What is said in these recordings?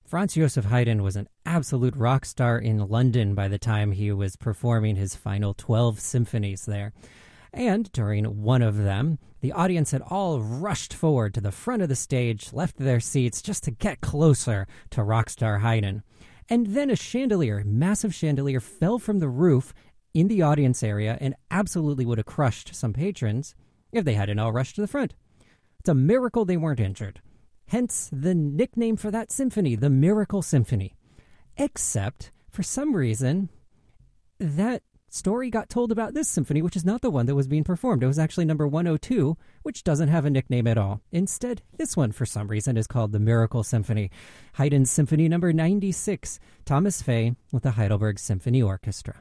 Franz Joseph Haydn was an absolute rock star in London by the time he was performing his final 12 symphonies there. And during one of them, the audience had all rushed forward to the front of the stage, left their seats just to get closer to rockstar Haydn. And then a chandelier, massive chandelier, fell from the roof in the audience area and absolutely would have crushed some patrons if they hadn't all rushed to the front. It's a miracle they weren't injured. Hence the nickname for that symphony, the Miracle Symphony. Except, for some reason, that story got told about this symphony, which is not the one that was being performed. It was actually number 102, which doesn't have a nickname at all. Instead, this one, for some reason, is called the Miracle Symphony. Haydn's Symphony number 96, Thomas Fay with the Heidelberg Symphony Orchestra.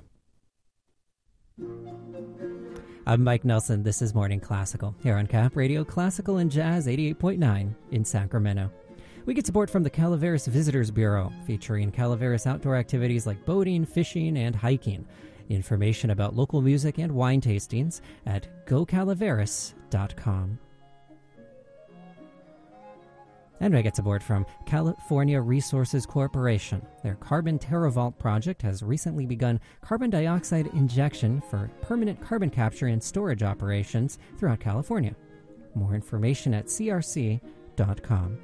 I'm Mike Nelson. This is Morning Classical here on Cap Radio Classical and Jazz 88.9 in Sacramento. We get support from the Calaveras Visitors Bureau, featuring Calaveras outdoor activities like boating, fishing, and hiking. Information about local music and wine tastings at gocalaveras.com. And we get support from California Resources Corporation. Their Carbon TerraVault project has recently begun carbon dioxide injection for permanent carbon capture and storage operations throughout California. More information at crc.com.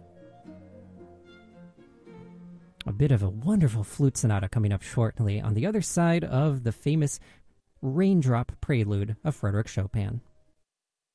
A bit of a wonderful flute sonata coming up shortly on the other side of the famous Raindrop Prelude of Frédéric Chopin.